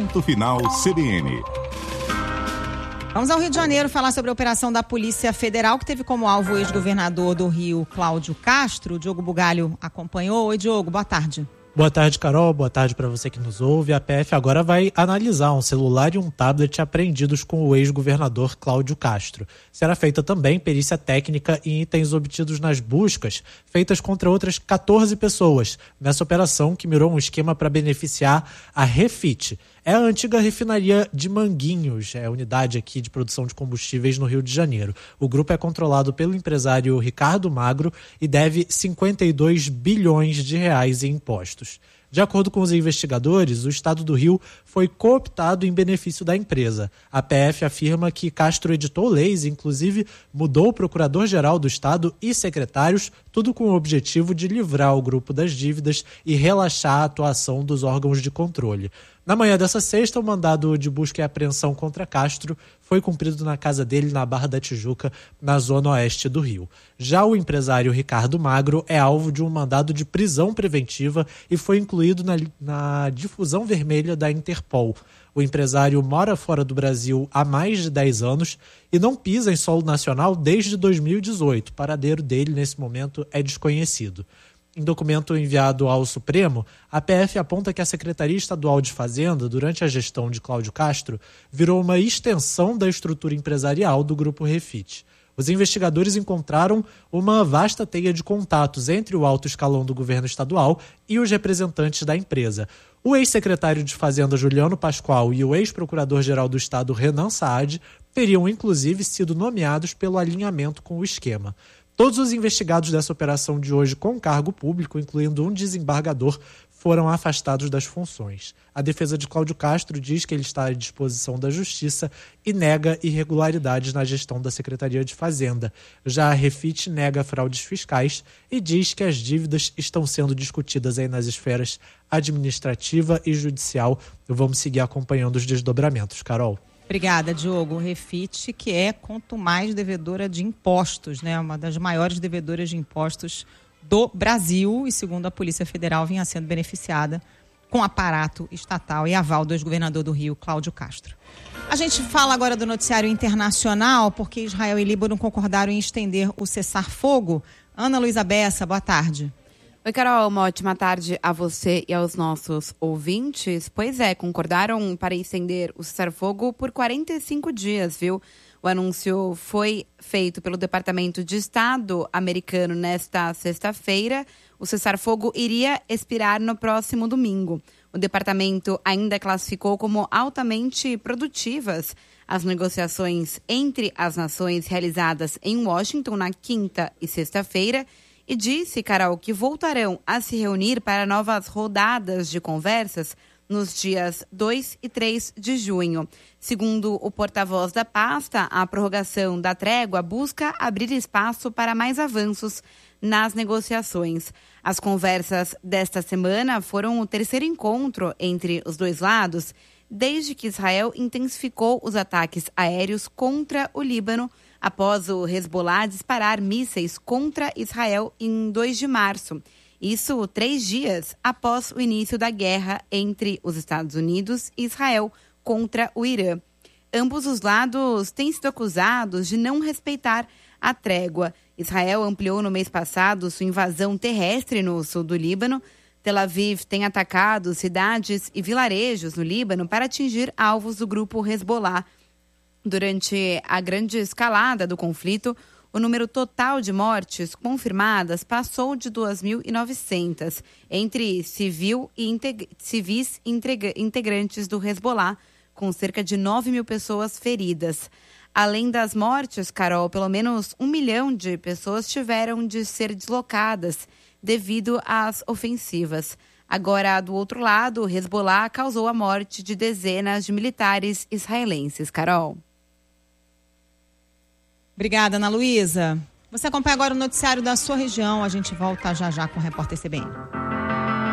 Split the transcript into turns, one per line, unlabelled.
Ponto Final CBN.
Vamos ao Rio de Janeiro falar sobre a operação da Polícia Federal, que teve como alvo o ex-governador do Rio, Cláudio Castro. O Diogo Bugalho acompanhou. Oi, Diogo, boa tarde.
Boa tarde, Carol. Boa tarde para você que nos ouve. A PF agora vai analisar um celular e um tablet apreendidos com o ex-governador Cláudio Castro. Será feita também perícia técnica em itens obtidos nas buscas feitas contra outras 14 pessoas, nessa operação que mirou um esquema para beneficiar a Refit. É a antiga refinaria de Manguinhos, é a unidade aqui de produção de combustíveis no Rio de Janeiro. O grupo é controlado pelo empresário Ricardo Magro e deve 52 bilhões de reais em impostos. De acordo com os investigadores, o estado do Rio foi cooptado em benefício da empresa. A PF afirma que Castro editou leis e, inclusive, mudou o procurador-geral do estado e secretários, tudo com o objetivo de livrar o grupo das dívidas e relaxar a atuação dos órgãos de controle. Na manhã dessa sexta, o mandado de busca e apreensão contra Castro foi cumprido na casa dele, na Barra da Tijuca, na zona oeste do Rio. Já o empresário Ricardo Magro é alvo de um mandado de prisão preventiva e foi incluído na difusão vermelha da Interpol. O empresário mora fora do Brasil há mais de 10 anos e não pisa em solo nacional desde 2018. O paradeiro dele, nesse momento, é desconhecido. Em documento enviado ao Supremo, a PF aponta que a Secretaria Estadual de Fazenda, durante a gestão de Cláudio Castro, virou uma extensão da estrutura empresarial do Grupo Refit. Os investigadores encontraram uma vasta teia de contatos entre o alto escalão do governo estadual e os representantes da empresa. O ex-secretário de Fazenda, Juliano Pascoal, e o ex-procurador-geral do Estado, Renan Saad, teriam inclusive sido nomeados pelo alinhamento com o esquema. Todos os investigados dessa operação de hoje com cargo público, incluindo um desembargador, foram afastados das funções. A defesa de Cláudio Castro diz que ele está à disposição da Justiça e nega irregularidades na gestão da Secretaria de Fazenda. Já a Refit nega fraudes fiscais e diz que as dívidas estão sendo discutidas aí nas esferas administrativa e judicial. Vamos seguir acompanhando os desdobramentos. Carol.
Obrigada, Diogo. Refit, que é quanto mais devedora de impostos, né? Uma das maiores devedoras de impostos do Brasil e, segundo a Polícia Federal, vinha sendo beneficiada com aparato estatal e aval do ex-governador do Rio, Cláudio Castro. A gente fala agora do noticiário internacional, porque Israel e Líbano concordaram em estender o cessar-fogo. Ana Luísa Bessa, boa tarde.
Oi, Carol, uma ótima tarde a você e aos nossos ouvintes. Pois é, concordaram para estender o cessar-fogo por 45 dias, viu? O anúncio foi feito pelo Departamento de Estado americano nesta sexta-feira. O cessar-fogo iria expirar no próximo domingo. O departamento ainda classificou como altamente produtivas as negociações entre as nações realizadas em Washington na quinta e sexta-feira e disse, Carol, que voltarão a se reunir para novas rodadas de conversas nos dias 2 e 3 de junho. Segundo o porta-voz da pasta, a prorrogação da trégua busca abrir espaço para mais avanços nas negociações. As conversas desta semana foram o terceiro encontro entre os dois lados, desde que Israel intensificou os ataques aéreos contra o Líbano, após o Hezbollah disparar mísseis contra Israel em 2 de março. Isso 3 dias após o início da guerra entre os Estados Unidos e Israel contra o Irã. Ambos os lados têm sido acusados de não respeitar a trégua. Israel ampliou no mês passado sua invasão terrestre no sul do Líbano. Tel Aviv tem atacado cidades e vilarejos no Líbano para atingir alvos do grupo Hezbollah. Durante a grande escalada do conflito, o número total de mortes confirmadas passou de 2.900 entre civis integrantes do Hezbollah, com cerca de 9.000 pessoas feridas. Além das mortes, Carol, pelo menos 1 milhão de pessoas tiveram de ser deslocadas devido às ofensivas. Agora, do outro lado, o Hezbollah causou a morte de dezenas de militares israelenses. Carol.
Obrigada, Ana Luísa. Você acompanha agora o noticiário da sua região. A gente volta já já com o Repórter CBN.